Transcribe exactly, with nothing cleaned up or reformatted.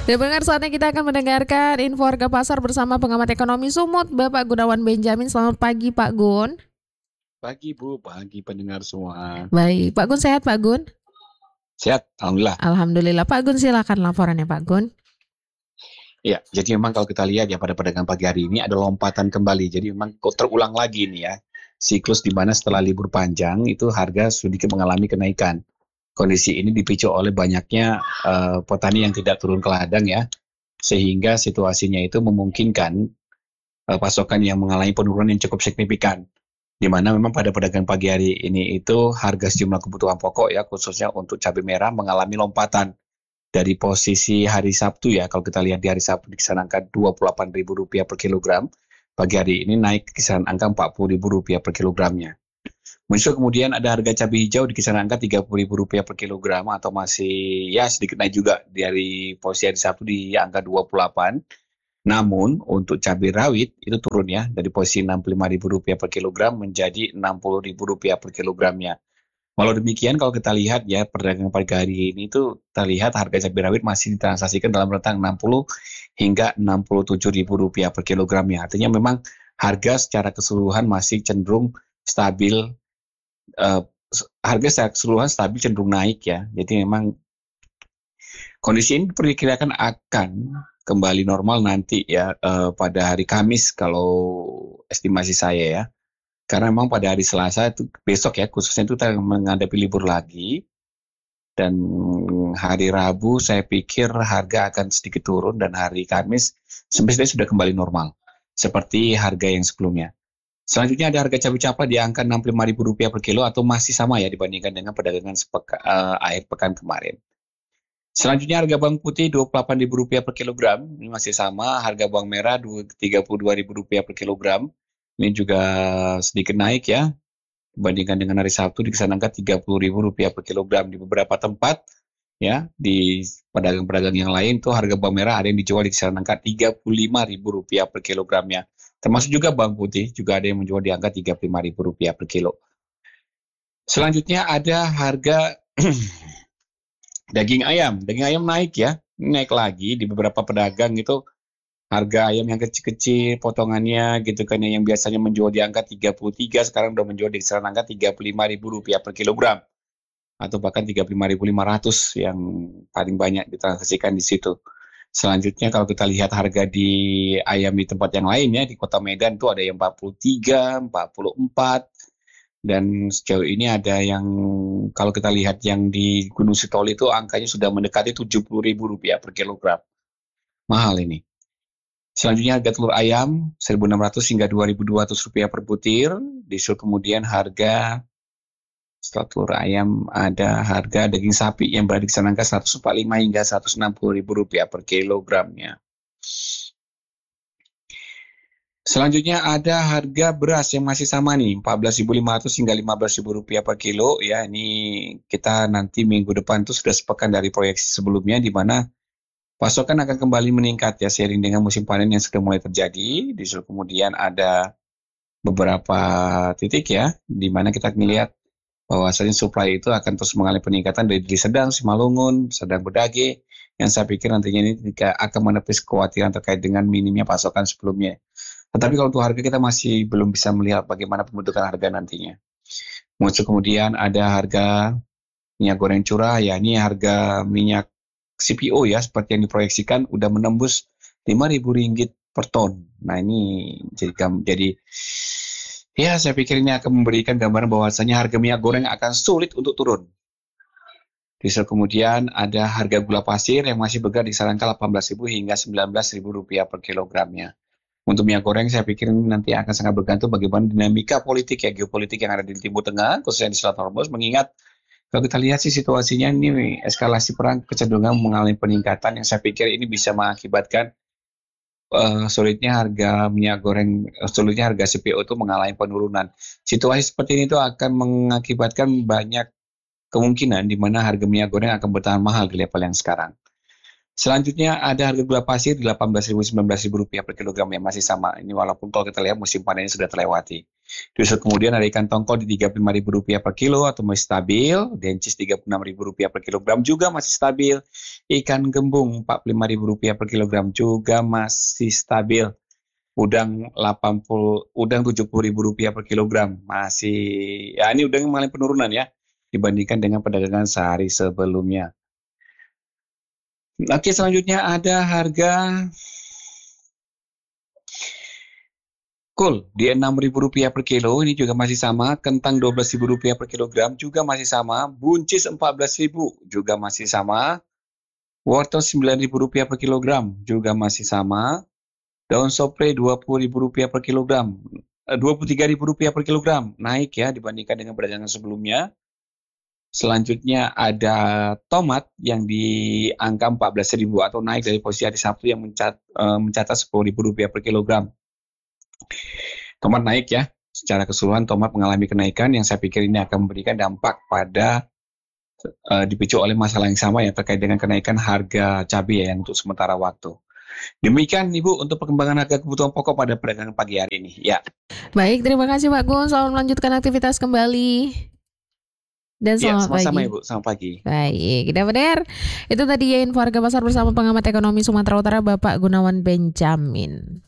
Dan pendengar saatnya kita akan mendengarkan info harga pasar bersama pengamat ekonomi Sumut, Bapak Gunawan Benjamin. Selamat pagi Pak Gun. Pagi Bu, pagi pendengar semua. Baik, Pak Gun sehat Pak Gun? Sehat, Alhamdulillah. Alhamdulillah. Pak Gun silakan laporannya Pak Gun. Ya, jadi memang kalau kita lihat ya pada perdagangan pagi hari ini ada lompatan kembali. Jadi memang kok terulang lagi nih ya. Siklus di mana setelah libur panjang itu harga sedikit mengalami kenaikan. Kondisi ini dipicu oleh banyaknya uh, petani yang tidak turun ke ladang ya. Sehingga situasinya itu memungkinkan uh, pasokan yang mengalami penurunan yang cukup signifikan. Di mana memang pada perdagangan pagi hari ini itu harga sejumlah kebutuhan pokok ya khususnya untuk cabai merah mengalami lompatan dari posisi hari Sabtu ya. Kalau kita lihat di hari Sabtu di kisaran angka dua puluh delapan ribu rupiah per kilogram, pagi hari ini naik ke kisaran angka empat puluh ribu rupiah per kilogramnya. Muncul kemudian ada harga cabai hijau di kisaran angka tiga puluh ribu rupiah per kilogram atau masih ya sedikit naik juga dari posisi hari Sabtu di angka dua puluh delapan. Namun untuk cabai rawit itu turun ya dari posisi enam puluh lima ribu rupiah per kilogram menjadi enam puluh ribu rupiah per kilogramnya. Walau demikian kalau kita lihat ya perdagangan pagi hari ini tuh terlihat harga cabai rawit masih ditransaksikan dalam rentang enam puluh hingga enam puluh tujuh ribu rupiah per kilogramnya. Artinya memang harga secara keseluruhan masih cenderung stabil, uh, harga secara keseluruhan stabil cenderung naik ya. Jadi memang kondisi ini diperkirakan akan kembali normal nanti ya uh, pada hari Kamis kalau estimasi saya ya. Karena memang pada hari Selasa itu besok ya khususnya itu kita menghadapi libur lagi dan hari Rabu saya pikir harga akan sedikit turun dan hari Kamis semestinya sudah kembali normal seperti harga yang sebelumnya. Selanjutnya ada harga cabai capra di angka enam puluh lima ribu rupiah per kilo atau masih sama ya dibandingkan dengan perdagangan sepeka, uh, akhir pekan kemarin. Selanjutnya harga bawang putih dua puluh delapan ribu rupiah per kilogram, ini masih sama. Harga bawang merah tiga puluh dua ribu rupiah per kilogram. Ini juga sedikit naik ya, dibandingkan dengan hari Sabtu di kisaran angka tiga puluh ribu rupiah per kilogram. Di beberapa tempat, ya, di pedagang-pedagang yang lain tuh harga bawang merah ada yang dijual di kisaran angka tiga puluh lima ribu rupiah per kilogramnya. Termasuk juga bawang putih, juga ada yang menjual di angka tiga puluh lima ribu rupiah per kilo. Selanjutnya ada harga daging ayam. Daging ayam naik ya, naik lagi di beberapa pedagang itu. Harga ayam yang kecil-kecil potongannya gitu kan yang biasanya menjual di angka tiga puluh tiga sekarang udah menjual di kisaran angka tiga puluh lima ribu rupiah per kilogram atau bahkan tiga puluh lima ribu lima ratus yang paling banyak ditransaksikan di situ. Selanjutnya kalau kita lihat harga di ayam di tempat yang lain ya di Kota Medan tuh ada yang empat puluh tiga, empat puluh empat dan sejauh ini ada yang kalau kita lihat yang di Gunung Sitoli itu angkanya sudah mendekati tujuh puluh ribu rupiah per kilogram. Mahal ini. Selanjutnya harga telur ayam seribu enam ratus hingga dua ribu dua ratus rupiah per butir. Disusul kemudian harga setelah telur ayam ada harga daging sapi yang berada di kisaran angka seratus empat puluh lima hingga seratus enam puluh ribu rupiah per kilogramnya. Selanjutnya ada harga beras yang masih sama nih empat belas ribu lima ratus hingga lima belas ribu rupiah per kilo ya. Ini kita nanti minggu depan itu sudah sepekan dari proyeksi sebelumnya di mana pasokan akan kembali meningkat ya seiring dengan musim panen yang sudah mulai terjadi. Disusul kemudian ada beberapa titik ya, di mana kita melihat bahwasanya supply itu akan terus mengalami peningkatan dari Sedang, Simalungun, Sedang Bedage, yang saya pikir nantinya ini akan menepis kekhawatiran terkait dengan minimnya pasokan sebelumnya. Tetapi kalau untuk harga kita masih belum bisa melihat bagaimana pembentukan harga nantinya. Muncul kemudian ada harga minyak goreng curah, ya ini harga minyak C P O ya seperti yang diproyeksikan udah menembus lima ribu ringgit per ton. Nah ini jadi, jadi ya saya pikir ini akan memberikan gambaran bahwasanya harga minyak goreng akan sulit untuk turun. Diesel kemudian ada harga gula pasir yang masih bergerak di kisaran delapan belas ribu hingga sembilan belas ribu rupiah per kilogramnya. Untuk minyak goreng saya pikir nanti akan sangat bergantung bagaimana dinamika politik ya geopolitik yang ada di Timur Tengah khususnya di Selat Hormuz mengingat kalau kita lihat sih situasinya ini eskalasi perang kecenderungan mengalami peningkatan yang saya pikir ini bisa mengakibatkan uh, sulitnya harga minyak goreng, uh, sulitnya harga C P O itu mengalami penurunan. Situasi seperti ini itu akan mengakibatkan banyak kemungkinan di mana harga minyak goreng akan bertahan mahal di level yang sekarang. Selanjutnya ada harga gula pasir di delapan belas ribu sampai sembilan belas ribu rupiah per kilogram yang masih sama. Ini walaupun kalau kita lihat musim panennya sudah terlewati. Terus kemudian ada ikan tongkol di tiga puluh lima ribu rupiah per kilo atau masih stabil. Dencis tiga puluh enam ribu rupiah per kilogram juga masih stabil. Ikan gembung empat puluh lima ribu rupiah per kilogram juga masih stabil. Udang delapan puluh, udang tujuh puluh ribu rupiah per kilogram masih, ya ini udang yang mengalami penurunan ya dibandingkan dengan perdagangan sehari sebelumnya. Oke, selanjutnya ada harga kol di enam ribu rupiah per kilo, ini juga masih sama. Kentang dua belas ribu rupiah per kilogram juga masih sama. Buncis empat belas ribu juga masih sama. Wortel sembilan ribu rupiah per kilogram juga masih sama. Daun sopre dua puluh ribu rupiah per kilogram, dua puluh tiga ribu rupiah per kilogram, naik ya dibandingkan dengan perdagangan sebelumnya. Selanjutnya ada tomat yang di angka empat belas ribu atau naik dari posisi hari Sabtu yang mencat, uh, mencatat sepuluh ribu rupiah per kilogram. Tomat naik ya, secara keseluruhan tomat mengalami kenaikan yang saya pikir ini akan memberikan dampak pada uh, dipicu oleh masalah yang sama ya terkait dengan kenaikan harga cabai ya yang untuk sementara waktu. Demikian Ibu untuk perkembangan harga kebutuhan pokok pada perdagangan pagi hari ini. Ya. Baik, terima kasih Pak Gun. Selamat melanjutkan aktivitas kembali. Dan ya, selamat sama-sama pagi. Ibu, selamat pagi. Baik, kita benar. Itu tadi ya info harga pasar bersama pengamat ekonomi Sumatera Utara Bapak Gunawan Benjamin.